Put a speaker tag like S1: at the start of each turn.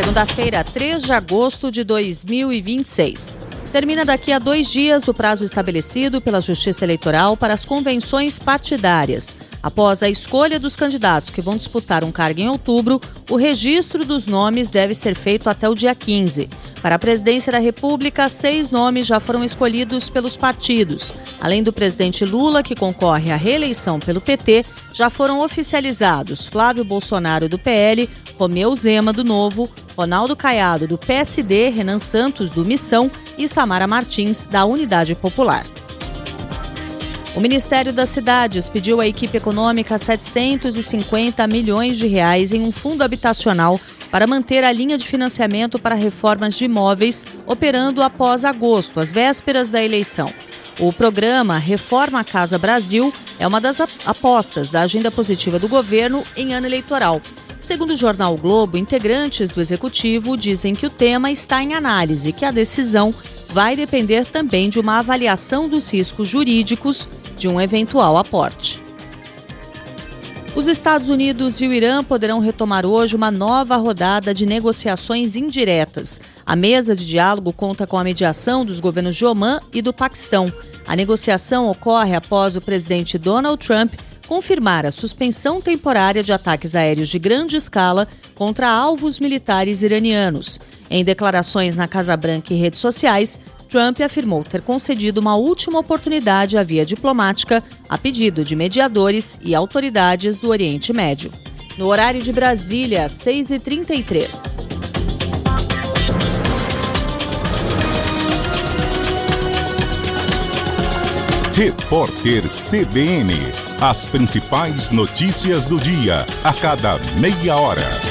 S1: Segunda-feira, 3 de agosto de 2026. Termina daqui a 2 dias o prazo estabelecido pela Justiça Eleitoral para as convenções partidárias. Após a escolha dos candidatos que vão disputar um cargo em outubro, o registro dos nomes deve ser feito até o dia 15. Para a presidência da República, 6 nomes já foram escolhidos pelos partidos. Além do presidente Lula, que concorre à reeleição pelo PT, já foram oficializados Flávio Bolsonaro, do PL, Romeu Zema, do Novo, Ronaldo Caiado, do PSD, Renan Santos, do Missão e Samara Martins, da Unidade Popular. O Ministério das Cidades pediu à equipe econômica 750 milhões de reais em um fundo habitacional para manter a linha de financiamento para reformas de imóveis operando após agosto, às vésperas da eleição. O programa Reforma Casa Brasil é uma das apostas da agenda positiva do governo em ano eleitoral. Segundo o jornal o Globo, integrantes do executivo dizem que o tema está em análise e que a decisão vai depender também de uma avaliação dos riscos jurídicos de um eventual aporte. Os Estados Unidos e o Irã poderão retomar hoje uma nova rodada de negociações indiretas. A mesa de diálogo conta com a mediação dos governos de Omã e do Paquistão. A negociação ocorre após o presidente Donald Trump confirmar a suspensão temporária de ataques aéreos de grande escala contra alvos militares iranianos. Em declarações na Casa Branca e redes sociais, Trump afirmou ter concedido uma última oportunidade à via diplomática a pedido de mediadores e autoridades do Oriente Médio. No horário de Brasília, 6h33.
S2: Repórter CBN. As principais notícias do dia, a cada meia hora.